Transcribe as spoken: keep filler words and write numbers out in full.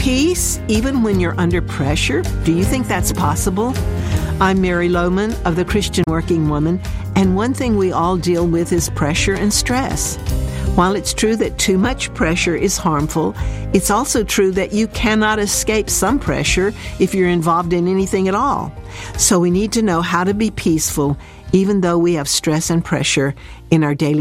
peace even when you're under pressure? Do you think that's possible? I'm Mary Lohman of the Christian Working Woman, and one thing we all deal with is pressure and stress. While it's true that too much pressure is harmful, it's also true that you cannot escape some pressure if you're involved in anything at all. So we need to know how to be peaceful even though we have stress and pressure in our daily